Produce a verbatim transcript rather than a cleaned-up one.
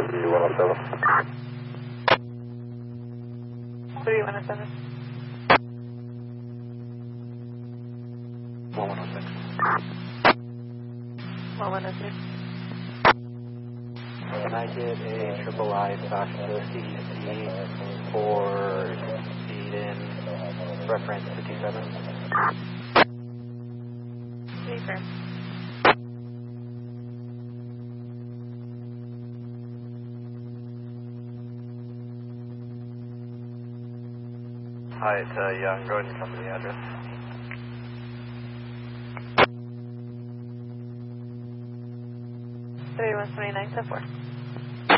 three one oh seven. three one oh seven. one one oh six. one one oh six. Can I get a triple I passenger C D C for speed in reference fifty-seven? Affirm. Hi, it's uh, Young. Go ahead and come to the address. three one two nine ten four.